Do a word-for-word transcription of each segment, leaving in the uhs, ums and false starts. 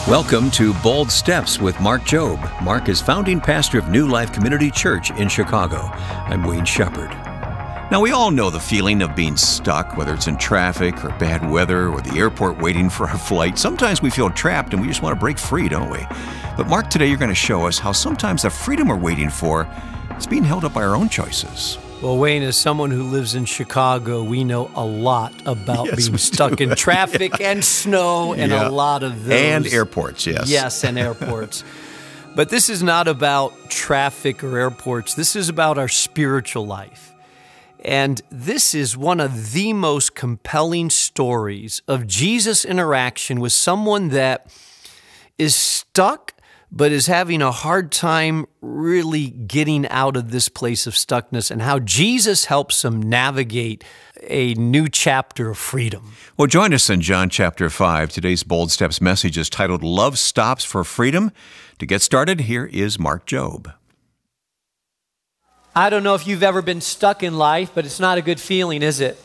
Welcome to Bold Steps with Mark Jobe. Mark is founding pastor of New Life Community Church in Chicago. I'm Wayne Shepherd. Now, we all know the feeling of being stuck, whether it's in traffic or bad weather or the airport waiting for our flight. Sometimes we feel trapped and we just want to break free, don't we? But Mark, today you're going to show us how sometimes the freedom we're waiting for is being held up by our own choices. Well, Wayne, as someone who lives in Chicago, we know a lot about yes, being stuck in traffic yeah. and snow and yeah. a lot of those. And airports, yes. Yes, and airports. But this is not about traffic or airports. This is about our spiritual life. And this is one of the most compelling stories of Jesus' interaction with someone that is stuck but is having a hard time really getting out of this place of stuckness, and how Jesus helps him navigate a new chapter of freedom. Well, join us in John chapter five. Today's Bold Steps message is titled, Love Stops for Freedom. To get started, here is Mark Jobe. I don't know if you've ever been stuck in life, but it's not a good feeling, is it?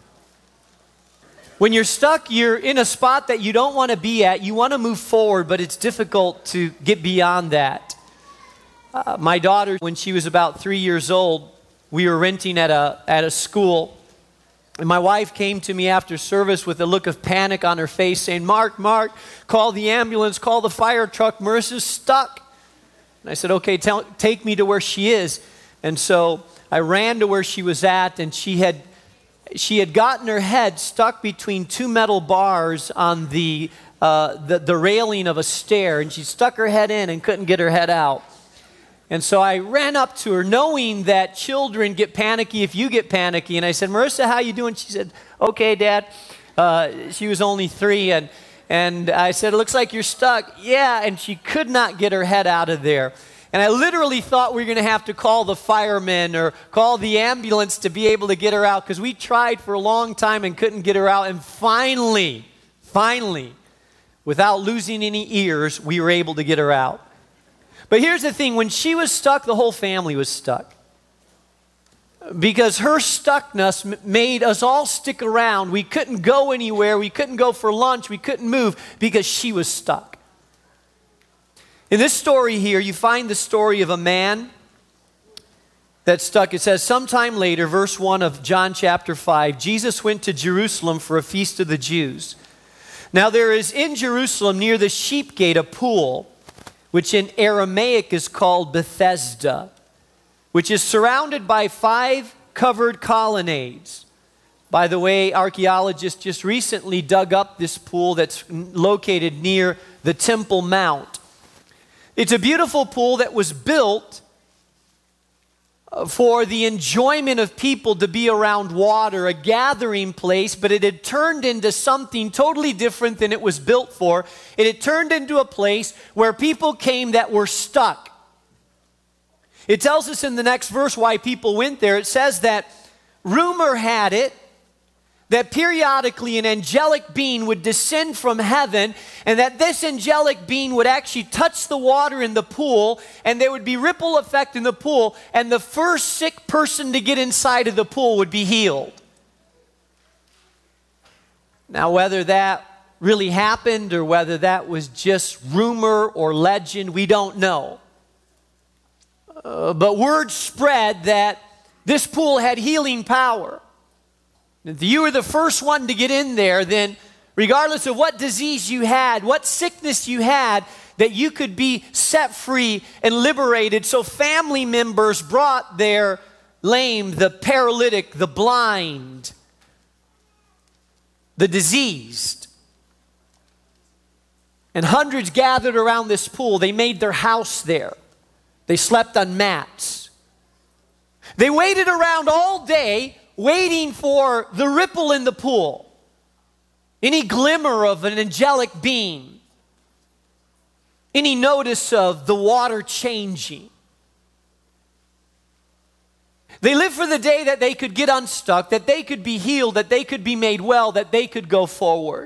When you're stuck, you're in a spot that you don't want to be at. You want to move forward, but it's difficult to get beyond that. Uh, my daughter, when she was about three years old, we were renting at a, at a school. And my wife came to me after service with a look of panic on her face saying, Mark, Mark, call the ambulance, call the fire truck. Marissa's stuck. And I said, okay, tell, take me to where she is. And so I ran to where she was at, and she had She had gotten her head stuck between two metal bars on the, uh, the, the railing of a stair, and she stuck her head in and couldn't get her head out. And so I ran up to her, knowing that children get panicky if you get panicky, and I said, Marissa, how you doing? She said, okay, Dad. Uh, she was only three, and, and I said, it looks like you're stuck. Yeah, and she could not get her head out of there. And I literally thought we were going to have to call the firemen or call the ambulance to be able to get her out, because we tried for a long time and couldn't get her out. And finally, finally, without losing any ears, we were able to get her out. But here's the thing. When she was stuck, the whole family was stuck. Because her stuckness made us all stick around. We couldn't go anywhere. We couldn't go for lunch. We couldn't move because she was stuck. In this story here, you find the story of a man that's stuck. It says, sometime later, verse one of John chapter five, Jesus went to Jerusalem for a feast of the Jews. Now there is in Jerusalem near the sheep gate a pool, which in Aramaic is called Bethesda, which is surrounded by five covered colonnades. By the way, archaeologists just recently dug up this pool that's located near the Temple Mount. It's a beautiful pool that was built for the enjoyment of people to be around water, a gathering place, but it had turned into something totally different than it was built for. It had turned into a place where people came that were stuck. It tells us in the next verse why people went there. It says that rumor had it that periodically an angelic being would descend from heaven, and that this angelic being would actually touch the water in the pool, and there would be ripple effect in the pool, and the first sick person to get inside of the pool would be healed. Now, whether that really happened or whether that was just rumor or legend, we don't know. Uh, but word spread that this pool had healing power. If you were the first one to get in there, then regardless of what disease you had, what sickness you had, that you could be set free and liberated. So family members brought their lame, the paralytic, the blind, the diseased. And hundreds gathered around this pool. They made their house there. They slept on mats. They waited around all day, waiting for the ripple in the pool, any glimmer of an angelic being, any notice of the water changing. They lived for the day that they could get unstuck, that they could be healed, that they could be made well, that they could go forward.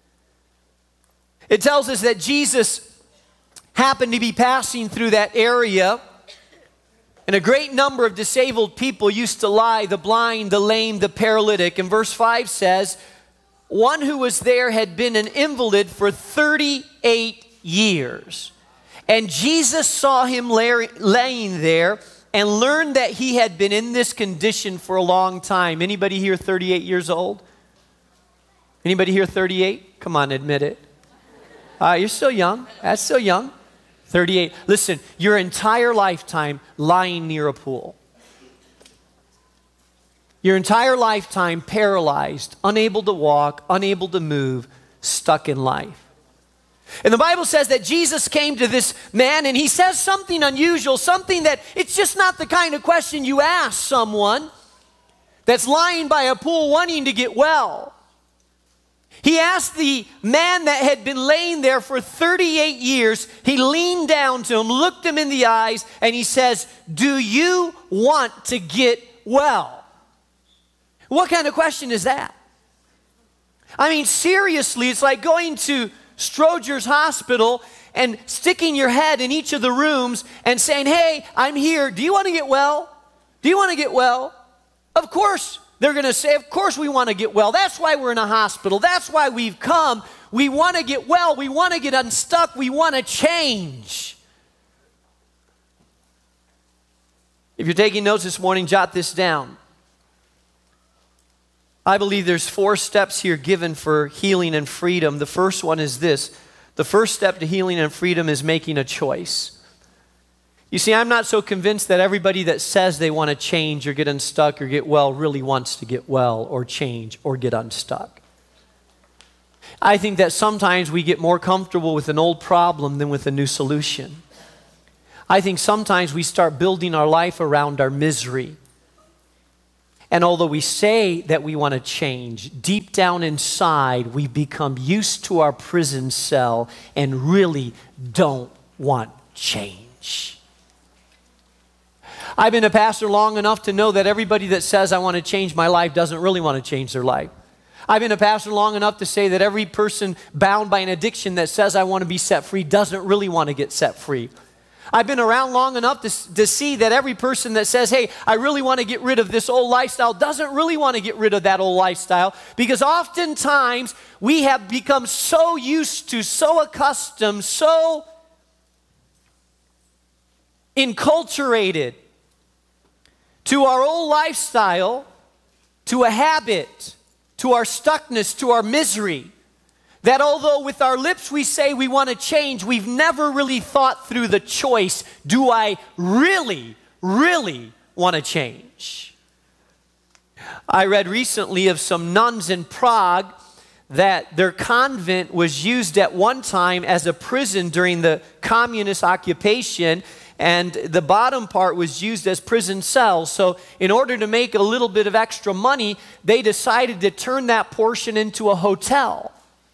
It tells us that Jesus happened to be passing through that area, and a great number of disabled people used to lie, the blind, the lame, the paralytic. And verse five says, one who was there had been an invalid for thirty-eight years. And Jesus saw him lay, laying there and learned that he had been in this condition for a long time. Anybody here thirty-eight years old? Anybody here thirty-eight? Come on, admit it. Uh, you're still young. That's still young. thirty-eight. Listen, your entire lifetime lying near a pool. Your entire lifetime paralyzed, unable to walk, unable to move, stuck in life. And the Bible says that Jesus came to this man and he says something unusual, something that it's just not the kind of question you ask someone that's lying by a pool wanting to get well. He asked the man that had been laying there for thirty-eight years, he leaned down to him, looked him in the eyes, and he says, "Do you want to get well?" What kind of question is that? I mean, seriously, it's like going to Stroger's Hospital and sticking your head in each of the rooms and saying, "Hey, I'm here. Do you want to get well? Do you want to get well?" Of course, they're going to say, "Of course we want to get well. That's why we're in a hospital. That's why we've come. We want to get well. We want to get unstuck. We want to change." If you're taking notes this morning, jot this down. I believe there's four steps here given for healing and freedom. The first one is this. The first step to healing and freedom is making a choice. You see, I'm not so convinced that everybody that says they want to change or get unstuck or get well really wants to get well or change or get unstuck. I think that sometimes we get more comfortable with an old problem than with a new solution. I think sometimes we start building our life around our misery. And although we say that we want to change, deep down inside, we become used to our prison cell and really don't want change. I've been a pastor long enough to know that everybody that says, "I want to change my life," doesn't really want to change their life. I've been a pastor long enough to say that every person bound by an addiction that says, "I want to be set free," doesn't really want to get set free. I've been around long enough to, to see that every person that says, "Hey, I really want to get rid of this old lifestyle," doesn't really want to get rid of that old lifestyle, because oftentimes we have become so used to, so accustomed, so enculturated to our old lifestyle, to a habit, to our stuckness, to our misery, that although with our lips we say we want to change, we've never really thought through the choice, do I really, really want to change? I read recently of some nuns in Prague that their convent was used at one time as a prison during the communist occupation, and the bottom part was used as prison cells. So in order to make a little bit of extra money, they decided to turn that portion into a hotel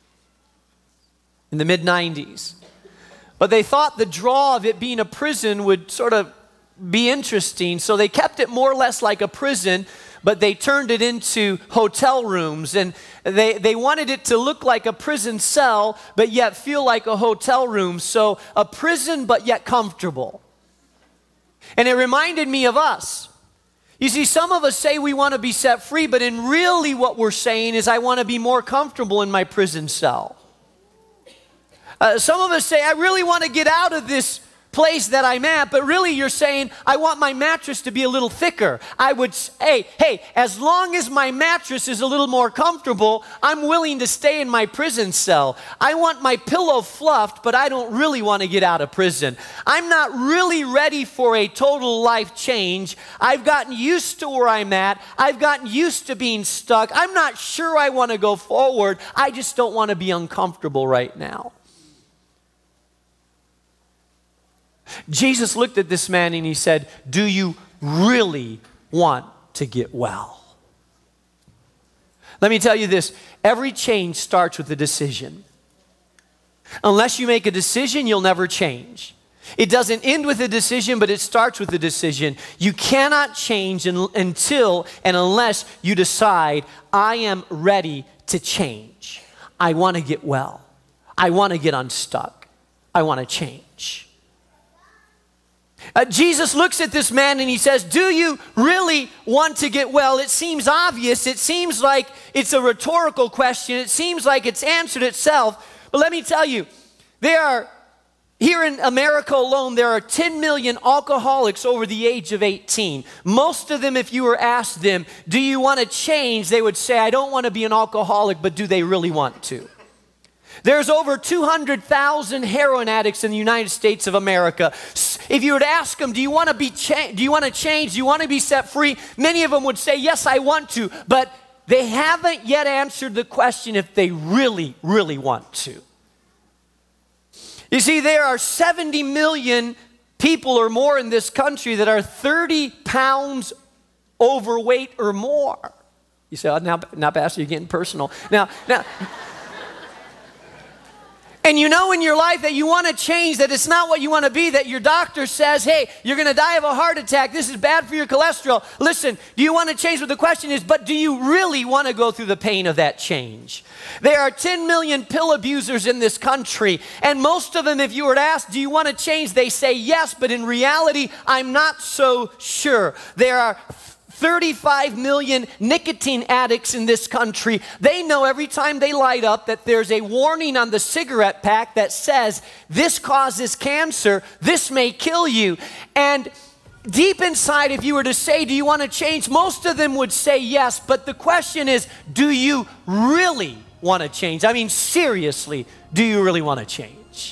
in the mid nineties. But they thought the draw of it being a prison would sort of be interesting, so they kept it more or less like a prison, but they turned it into hotel rooms, and they, they wanted it to look like a prison cell, but yet feel like a hotel room. So a prison, but yet comfortable. And it reminded me of us. You see, some of us say we want to be set free, but in really what we're saying is, I want to be more comfortable in my prison cell. Uh, some of us say, I really want to get out of this place that I'm at, but really you're saying, I want my mattress to be a little thicker. I would say, hey, as long as my mattress is a little more comfortable, I'm willing to stay in my prison cell. I want my pillow fluffed, but I don't really want to get out of prison. I'm not really ready for a total life change. I've gotten used to where I'm at. I've gotten used to being stuck. I'm not sure I want to go forward. I just don't want to be uncomfortable right now. Jesus looked at this man and he said, do you really want to get well? Let me tell you this, every change starts with a decision. Unless you make a decision, you'll never change. It doesn't end with a decision, but it starts with a decision. You cannot change in, until and unless you decide, I am ready to change. I want to get well. I want to get unstuck. I want to change. Uh, Jesus looks at this man and he says, do you really want to get well? It seems obvious. It seems like it's a rhetorical question. It seems like it's answered itself. But let me tell you, there are Here in America alone, there are ten million alcoholics over the age of eighteen. Most of them, if you were asked them, do you want to change? They would say, I don't want to be an alcoholic, but do they really want to? There's over two hundred thousand heroin addicts in the United States of America. If you were to ask them, do you want to be cha- do you want to change? Do you want to be set free? Many of them would say, yes, I want to. But they haven't yet answered the question if they really, really want to. You see, there are seventy million people or more in this country that are thirty pounds overweight or more. You say, oh, now, now, Pastor, you're getting personal. Now, now... And you know in your life that you want to change, that it's not what you want to be, that your doctor says, hey, you're going to die of a heart attack. This is bad for your cholesterol. Listen, do you want to change? But the question is, but do you really want to go through the pain of that change? There are ten million pill abusers in this country, and most of them, if you were to ask, do you want to change? They say yes, but in reality, I'm not so sure. There are thirty-five million nicotine addicts in this country. They know every time they light up that there's a warning on the cigarette pack that says, this causes cancer, this may kill you. And deep inside, if you were to say, do you want to change? Most of them would say yes, but the question is, do you really want to change? I mean, seriously, do you really want to change?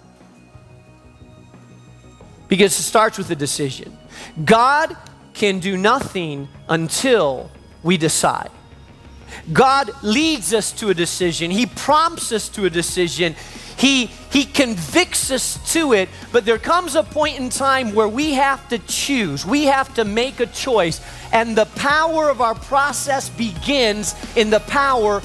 Because it starts with a decision. God can do nothing until we decide. God leads us to a decision. He prompts us to a decision. He, he convicts us to it, but there comes a point in time where we have to choose. We have to make a choice, and the power of our process begins in the power